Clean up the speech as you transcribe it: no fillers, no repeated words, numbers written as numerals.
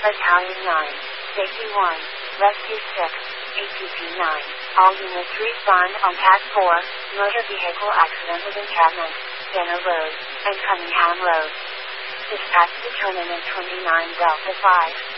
Battalion 9, Safety 1, Rescue 6, ATP 9. All units respond on Cat 4, motor vehicle accident with encampment, Banner Road, and Cunningham Road. Dispatch determinant 29 Delta 5.